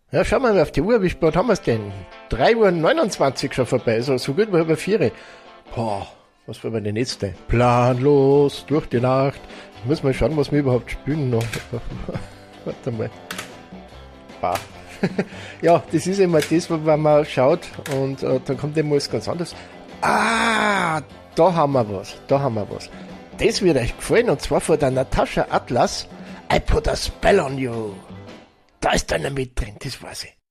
Ja, schau mal auf die Uhr, wie spät haben wir es denn? 3:29 Uhr schon vorbei, so gut wie über 4 Uhr. Boah, was war meine nächste? Planlos, durch die Nacht. Ich muss mal schauen, was wir überhaupt spielen noch. Warte mal. Bah. Ja, das ist immer das, wenn man schaut und dann kommt immer was ganz anderes. Ah, da haben wir was, Das wird euch gefallen, und zwar von der Natascha Atlas. I put a spell on you. Da ist einer mit drin, das weiß ich.